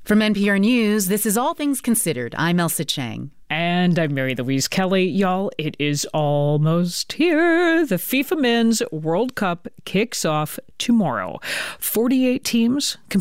From NPR News, this is All Things Considered. I'm Elsa Chang. And I'm Mary Louise Kelly. Y'all, it is almost here. The FIFA Men's World Cup kicks off tomorrow. 48 teams competing